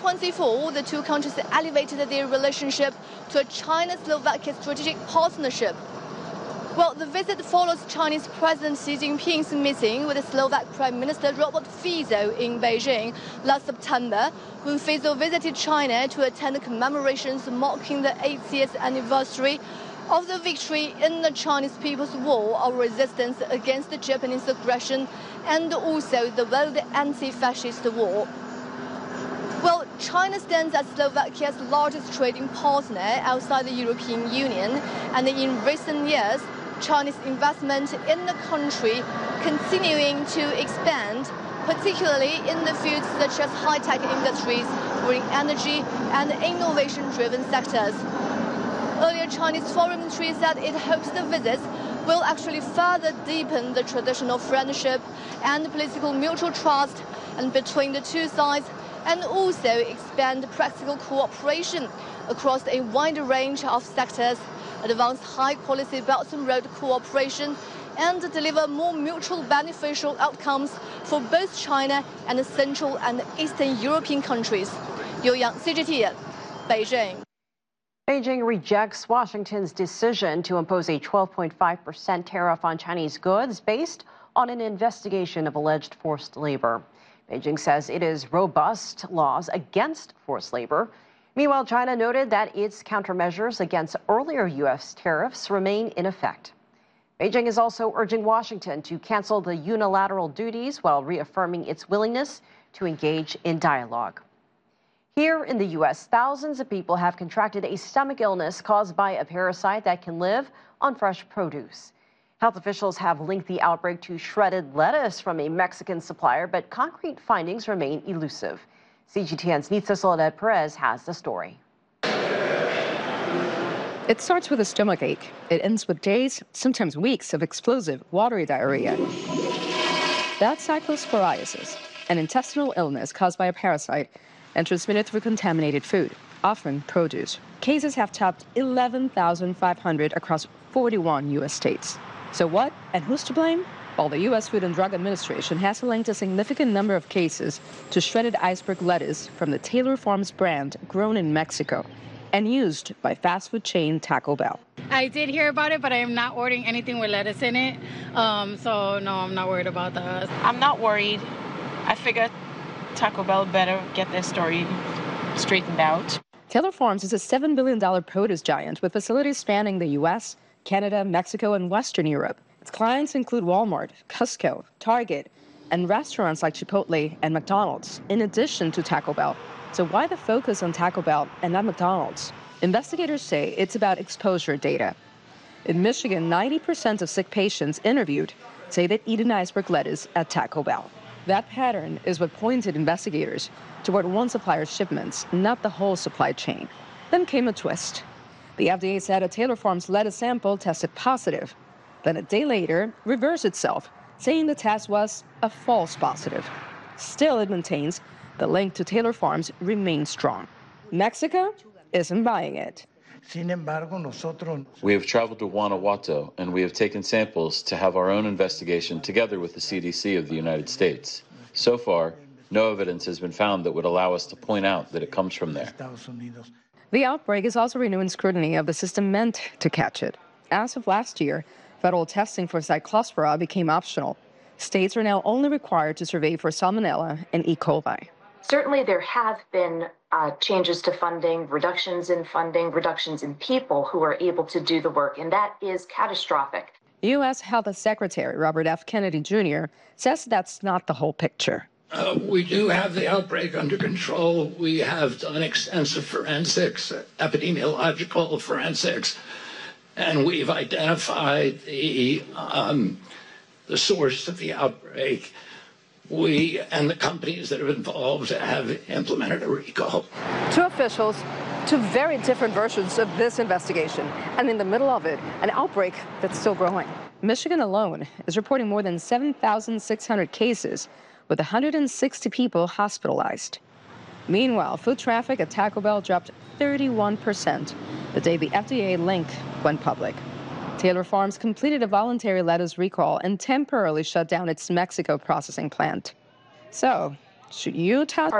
2024, the two countries elevated their relationship to a China-Slovakia strategic partnership. Well, the visit follows Chinese President Xi Jinping's meeting with the Slovak Prime Minister Robert Fico in Beijing last September, when Fico visited China to attend commemorations marking the 80th anniversary of the victory in the Chinese People's War of resistance against the Japanese aggression and also the World Anti-Fascist War. Well, China stands as Slovakia's largest trading partner outside the European Union, and in recent years, Chinese investment in the country continuing to expand, particularly in the fields such as high-tech industries, green energy, and innovation-driven sectors. Earlier, Chinese Foreign Ministry said it hopes the visits will actually further deepen the traditional friendship and political mutual trust and between the two sides, and also expand practical cooperation across a wide range of sectors, advance high-quality Belt and Road cooperation, and deliver more mutual beneficial outcomes for both China and the Central and Eastern European countries. Liu Yang, CGTN, Beijing. Beijing rejects Washington's decision to impose a 12.5% tariff on Chinese goods based on an investigation of alleged forced labor. Beijing says it is robust laws against forced labor. Meanwhile, China noted that its countermeasures against earlier U.S. tariffs remain in effect. Beijing is also urging Washington to cancel the unilateral duties while reaffirming its willingness to engage in dialogue. Here in the U.S., thousands of people have contracted a stomach illness caused by a parasite that can live on fresh produce. Health officials have linked the outbreak to shredded lettuce from a Mexican supplier, but concrete findings remain elusive. CGTN's Nitza Soledad Perez has the story. It starts with a stomachache. It ends with days, sometimes weeks, of explosive, watery diarrhea. That's cyclosporiasis, an intestinal illness caused by a parasite and transmitted through contaminated food, often produce. Cases have topped 11,500 across 41 U.S. states. So what and who's to blame? Well, the U.S. Food and Drug Administration has linked a significant number of cases to shredded iceberg lettuce from the Taylor Farms brand grown in Mexico and used by fast food chain Taco Bell. I did hear about it, but I am not ordering anything with lettuce in it. So no, I'm not worried about that. I'm not worried. I figured Taco Bell better get their story straightened out. Taylor Farms is a $7 billion produce giant with facilities spanning the U.S., Canada, Mexico, and Western Europe. Its clients include Walmart, Costco, Target, and restaurants like Chipotle and McDonald's, in addition to Taco Bell. So why the focus on Taco Bell and not McDonald's? Investigators say it's about exposure data. In Michigan, 90% of sick patients interviewed say they'd eaten iceberg lettuce at Taco Bell. That pattern is what pointed investigators toward one supplier's shipments, not the whole supply chain. Then came a twist. The FDA said a Taylor Farms lettuce sample tested positive. Then a day later, reversed itself, saying the test was a false positive. Still, it maintains the link to Taylor Farms remains strong. Mexico isn't buying it. We have traveled to Guanajuato, and we have taken samples to have our own investigation together with the CDC of the United States. So far, no evidence has been found that would allow us to point out that it comes from there. The outbreak is also renewing scrutiny of the system meant to catch it. As of last year, federal testing for Cyclospora became optional. States are now only required to survey for Salmonella and E. coli. Certainly there have been changes to funding, reductions in people who are able to do the work, and that is catastrophic. U.S. Health Secretary Robert F. Kennedy Jr. says that's not the whole picture. We do have the outbreak under control. We have done extensive forensics, epidemiological forensics, and we've identified the source of the outbreak. We and the companies that are involved have implemented a recall. Two officials, two very different versions of this investigation, and in the middle of it, an outbreak that's still growing. Michigan alone is reporting more than 7,600 cases, with 160 people hospitalized. Meanwhile, food traffic at Taco Bell dropped 31% the day the FDA link went public. Taylor Farms completed a voluntary lettuce recall and temporarily shut down its Mexico processing plant. So, should you toss